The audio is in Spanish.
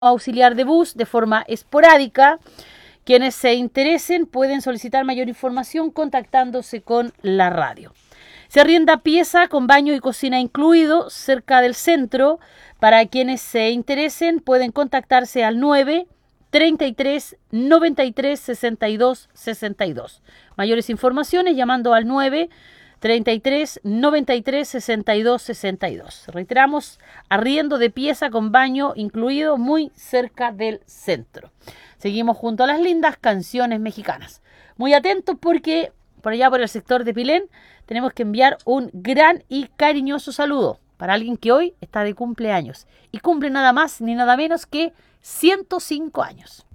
auxiliar de bus de forma esporádica. Quienes se interesen pueden solicitar mayor información contactándose con la radio. Se arrienda pieza con baño y cocina incluido cerca del centro. Para quienes se interesen pueden contactarse al 9 33 93 62 62. Mayores informaciones llamando al 9 33 93 62 62. Reiteramos, arriendo de pieza con baño incluido muy cerca del centro. Seguimos junto a las lindas canciones mexicanas. Muy atentos porque por allá por el sector de Pilén tenemos que enviar un gran y cariñoso saludo para alguien que hoy está de cumpleaños y cumple nada más ni nada menos que 105 años.